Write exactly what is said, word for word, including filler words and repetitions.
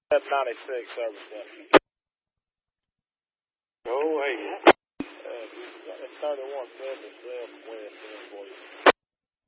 ninety-six service deputy. Go ahead. Uh, thirty-one seventy-seven West End for you.